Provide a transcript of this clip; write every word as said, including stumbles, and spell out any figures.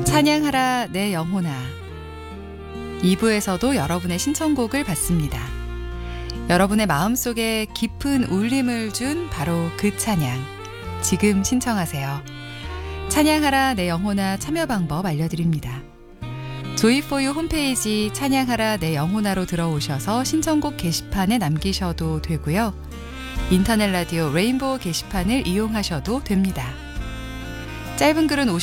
찬양하라 내 영혼아. 이 부에서도 여러분의 신청곡을 받습니다. 여러분의 마음속에 깊은 울림을 준 바로 그 찬양. 지금 신청하세요. 찬양하라 내 영혼아 참여 방법 알려드립니다. 조이포유 홈페이지 찬양하라 내 영혼아로 들어오셔서 신청곡 게시판에 남기셔도 되고요. 인터넷 라디오 레인보우 게시판을 이용하셔도 됩니다. 짧은 글은